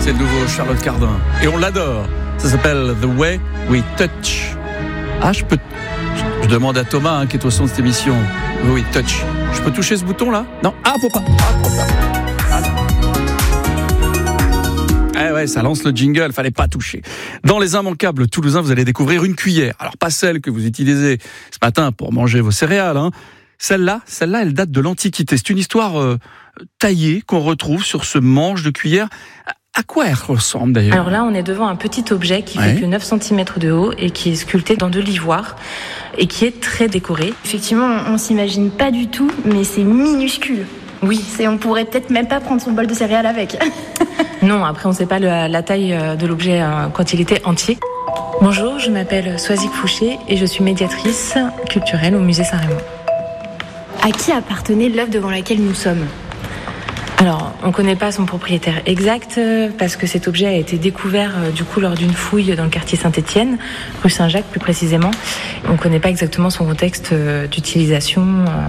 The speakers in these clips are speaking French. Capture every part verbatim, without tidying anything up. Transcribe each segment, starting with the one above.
c'est le nouveau Charlotte Cardin. Et on l'adore. Ça s'appelle The Way We Touch. Ah, je peux... Je demande à Thomas, hein, qui est au son de cette émission. The Way We Touch. Je peux toucher ce bouton là? Non? Ah, faut pas. Ah, trop tard. Ah. Eh ouais, ça lance le jingle, fallait pas toucher. Dans les immanquables toulousains, vous allez découvrir une cuillère. Alors, pas celle que vous utilisez ce matin pour manger vos céréales, hein. Celle-là, celle-là, elle date de l'Antiquité. C'est une histoire euh, taillée qu'on retrouve sur ce manche de cuillère. À quoi elle ressemble d'ailleurs? Alors là, on est devant un petit objet qui ouais. fait que neuf centimètres de haut et qui est sculpté dans de l'ivoire et qui est très décoré. Effectivement, on, on s'imagine pas du tout, mais c'est minuscule. Oui, c'est, on pourrait peut-être même pas prendre son bol de céréales avec. Non, après on sait pas le, la taille de l'objet quand il était entier. Bonjour, je m'appelle Soisic Fouché et je suis médiatrice culturelle au musée Saint-Rémy. À qui appartenait l'œuvre devant laquelle nous sommes? Alors, on ne connaît pas son propriétaire exact parce que cet objet a été découvert du coup lors d'une fouille dans le quartier Saint-Étienne, rue Saint-Jacques plus précisément. On ne connaît pas exactement son contexte d'utilisation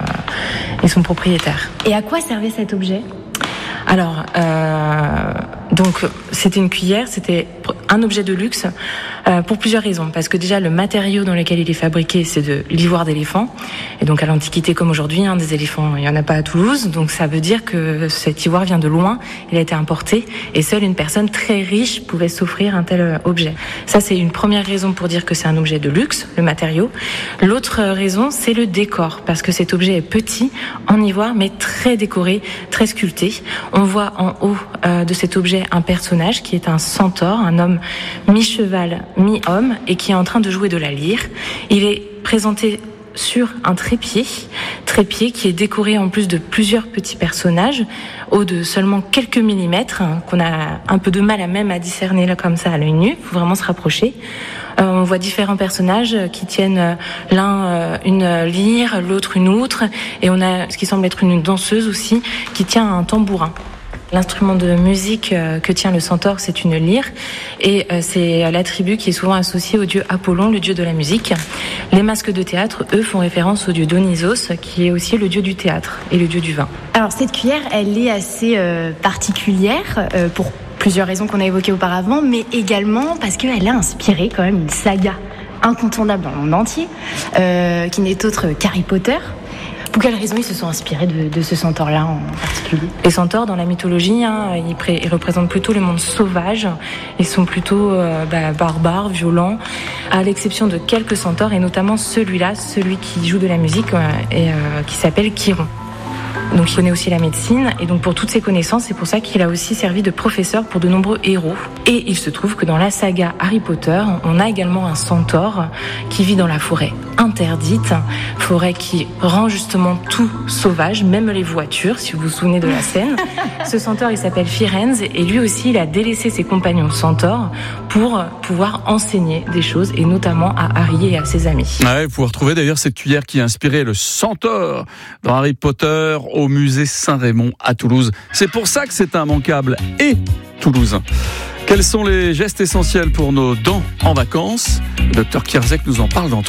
et son propriétaire. Et à quoi servait cet objet? Alors, euh, donc c'était une cuillère, c'était un objet de luxe euh, pour plusieurs raisons. Parce que déjà, le matériau dans lequel il est fabriqué, c'est de l'ivoire d'éléphant. Et donc à l'Antiquité comme aujourd'hui, hein, des éléphants, il n'y en a pas à Toulouse. Donc ça veut dire que cet ivoire vient de loin, il a été importé. Et seule une personne très riche pouvait s'offrir un tel objet. Ça, c'est une première raison pour dire que c'est un objet de luxe, le matériau. L'autre raison, c'est le décor. Parce que cet objet est petit, en ivoire, mais très décoré, très sculpté. On voit en haut euh, de cet objet un personnage qui est un centaure, un homme mi-cheval, mi-homme, et qui est en train de jouer de la lyre. Il est présenté sur un trépied, trépied qui est décoré en plus de plusieurs petits personnages, hauts de seulement quelques millimètres, hein, qu'on a un peu de mal à même à discerner là comme ça à l'œil nu. Il faut vraiment se rapprocher. Euh, on voit différents personnages qui tiennent euh, l'un euh, une lyre, l'autre une outre, et on a ce qui semble être une danseuse aussi qui tient un tambourin. L'instrument de musique que tient le centaure, c'est une lyre, et c'est l'attribut qui est souvent associé au dieu Apollon, le dieu de la musique. Les masques de théâtre, eux, font référence au dieu Dionysos, qui est aussi le dieu du théâtre et le dieu du vin. Alors cette cuillère, elle est assez euh, particulière euh, pour plusieurs raisons qu'on a évoquées auparavant, mais également parce qu'elle a inspiré quand même une saga incontournable dans le monde entier, euh, qui n'est autre qu'Harry Potter. Pour quelles raisons ils se sont inspirés de, de ce centaure-là en particulier? Les centaures, dans la mythologie, hein, ils, pré- ils représentent plutôt le monde sauvage. Ils sont plutôt euh, bah, barbares, violents, à l'exception de quelques centaures, et notamment celui-là, celui qui joue de la musique, euh, et euh, qui s'appelle Chiron. Donc il connaît aussi la médecine, et donc pour toutes ses connaissances, c'est pour ça qu'il a aussi servi de professeur pour de nombreux héros. Et il se trouve que dans la saga Harry Potter, on a également un centaure qui vit dans la forêt interdite, forêt qui rend justement tout sauvage, même les voitures, si vous vous souvenez de la scène. Ce centaure, il s'appelle Firenze, et lui aussi, il a délaissé ses compagnons centaures pour pouvoir enseigner des choses, et notamment à Harry et à ses amis. Ouais, vous pouvez retrouver d'ailleurs cette cuillère qui a inspiré le centaure dans Harry Potter au musée Saint-Rémy à Toulouse. C'est pour ça que c'est immanquable et toulousain. Quels sont les gestes essentiels pour nos dents en vacances? Le docteur Kierzek nous en parle dans